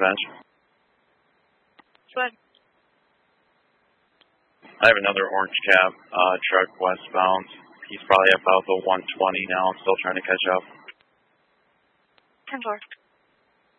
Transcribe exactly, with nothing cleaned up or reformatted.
dispatch. Go ahead. I have another orange cab uh, truck westbound. He's probably about the one twenty now. I'm still trying to catch up. ten four.